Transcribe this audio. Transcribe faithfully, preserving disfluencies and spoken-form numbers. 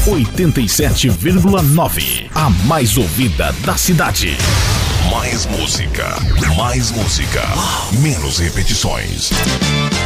oitenta e sete vírgula nove. A mais ouvida da cidade. Mais música, mais música, menos repetições.